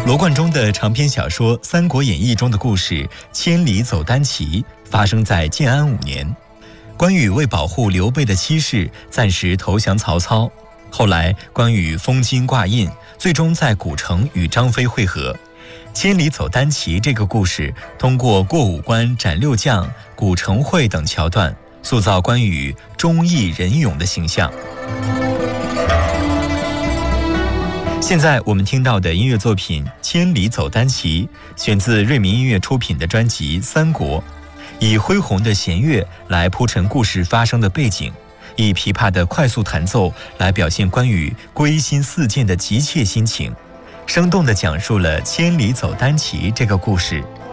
罗贯中的长篇小说《三国演义》中的故事“千里走单骑”发生在建安5年。关羽为保护刘备的妻室，暂时投降曹操。后来，关羽封金挂印，最终在古城与张飞会合。千里走单骑这个故事，通过过五关斩六将、古城会等桥段，塑造关羽忠义仁勇的形象。现在我们听到的音乐作品《千里走单骑》，选自瑞民音乐出品的专辑《三国》，以恢宏的弦乐来铺陈故事发生的背景，以琵琶的快速弹奏来表现关羽归心似箭的急切心情，生动地讲述了千里走单骑这个故事。